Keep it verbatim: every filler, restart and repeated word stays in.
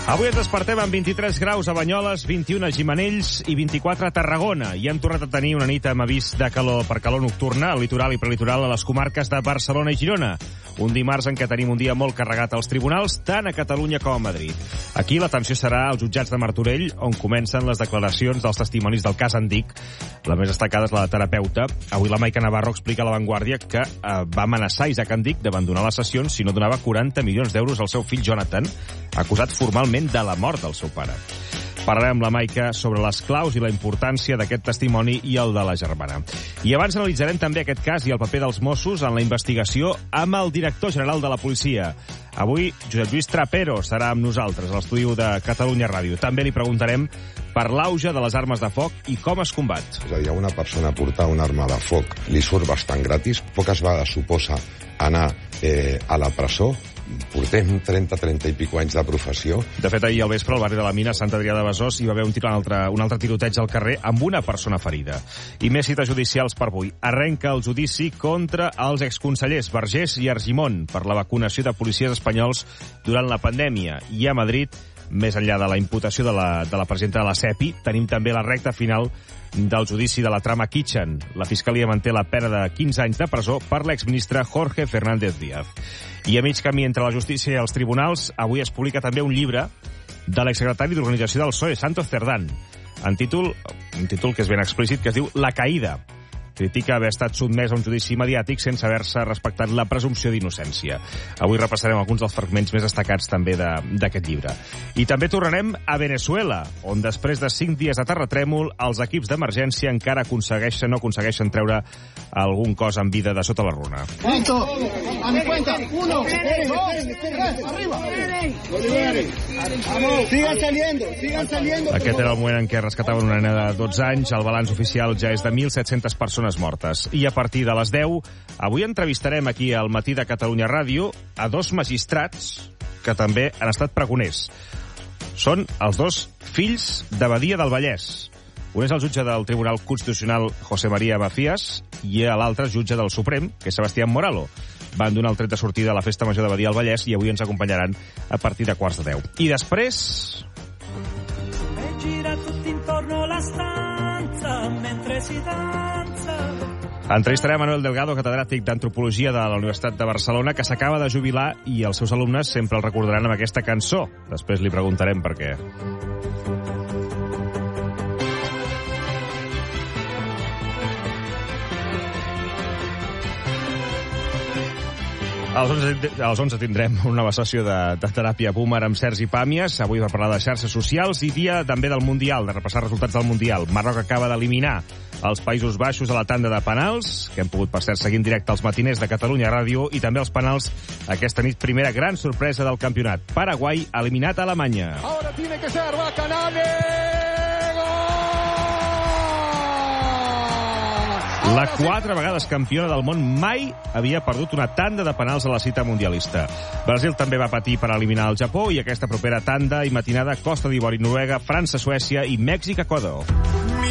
Avui ens despertem amb vint-i-tres graus a Banyoles, vint-i-un a Gimenells i vint-i-quatre a Tarragona. I hem tornat a tenir una nit amb avís de calor per calor nocturna al litoral i prelitoral a les comarques de Barcelona i Girona. Un dimarts en què tenim un dia molt carregat als tribunals, tant a Catalunya com a Madrid. Aquí l'atenció serà als jutjats de Martorell, on comencen les declaracions dels testimonis del cas Andic. La més destacada és la de terapeuta. Avui la Maica Navarro explica a La Vanguardia que eh, va amenaçar Isaac Andic d'abandonar les sessions si no donava quaranta milions d'euros al seu fill Jonathan, acusat formalment de la mort del seu pare. Parlarem amb la Maica sobre les claus i la importància d'aquest testimoni i el de la germana. I abans analitzarem també aquest cas i el paper dels Mossos en la investigació amb el director general de la policia. Avui, Josep Lluís Trapero serà amb nosaltres a l'estudi de Catalunya Ràdio. També li preguntarem per l'auge de les armes de foc i com es combat. És a dir, a una persona portar una arma de foc li surt bastant gratis. Poques vegades suposa anar eh, a la presó. Portem trenta, trenta i pico anys de professió. De fet, ahir al vespre, al barri de la Mina, a Sant Adrià de Besòs, hi va haver un, un, altre, un altre tiroteig al carrer amb una persona ferida. I més cites judicials per avui. Arrenca el judici contra els exconsellers Vergés i Argimon per la vacunació de policies espanyols durant la pandèmia. I a Madrid, més enllà de la imputació de la, de la presidenta de la SEPI, tenim també la recta final del judici de la trama Kitchen. La Fiscalia manté la pena de quinze anys de presó per l'exministre Jorge Fernández Díaz. I a mig camí entre la justícia i els tribunals, avui es publica també un llibre de l'exsecretari d'Organització del P S O E, Santos Cerdán, en títol, un títol que és ben explícit, que es diu La caïda. Critica haver estat sotmès a un judici mediàtic sense haver-se respectat la presumpció d'innocència. Avui repassarem alguns dels fragments més destacats també d'aquest de, llibre. I també tornarem a Venezuela, on després de cinc dies de terratrèmol, els equips d'emergència encara aconsegueixen no aconsegueixen treure algun cos en vida de sota la runa. Listo, a mi cuenta, uno, dos, tres, arriba. Sigan saliendo, sigan saliendo. Aquest era el moment en què rescataven una nena de dotze anys. El balanç oficial ja és de mil set-centes persones mortes. I a partir de les deu, avui entrevistarem aquí al Matí de Catalunya Ràdio a dos magistrats que també han estat pregoners. Són els dos fills de Badia del Vallès. Un és el jutge del Tribunal Constitucional, José María Macías, i l'altre jutge del Suprem, que és Sebastián Moralo. Van donar el tret de sortida a la Festa Major de Badia del Vallès i avui ens acompanyaran a partir de quarts de deu. I després... gira tutto intorno la stanza mentre si danza. Entrevistarem a Manuel Delgado, catedràtic d'Antropologia de la Universitat de Barcelona, que s'acaba de jubilar i els seus alumnes sempre el recordaran amb aquesta cançó. Després li preguntarem per què. A les onze tindrem una nova sessió de, de teràpia boomer amb Sergi Pàmies. Avui va parlar de xarxes socials i dia també del Mundial, de repassar resultats del Mundial. Marroc acaba d'eliminar els Països Baixos a la tanda de penals, que hem pogut, per cert, seguir en directe als matiners de Catalunya Ràdio, i també els penals aquesta nit, primera gran sorpresa del campionat. Paraguai eliminat a Alemanya. Ahora tiene que ser Bacanales. La quatre vegades campiona del món mai havia perdut una tanda de penals a la cita mundialista. Brasil també va patir per eliminar el Japó i aquesta propera tanda i matinada Costa d'Ivori, Noruega, França, Suècia i Mèxic, Equador.